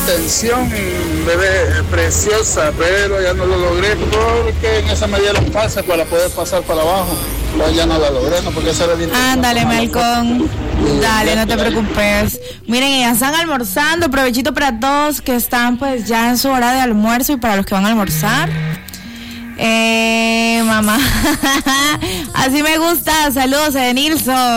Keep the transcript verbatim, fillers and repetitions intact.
intención, bebé, preciosa, pero ya no lo logré porque en esa me dieron pase para poder pasar para abajo. Pero ya no la logré, no, porque esa era bien. Ándale, Malcón. Dale, no te preocupes. Miren, ya están almorzando. Provechito para todos que están pues ya en su hora de almuerzo y para los que van a almorzar. Eh, mamá. Así me gusta. Saludos, Edenilson.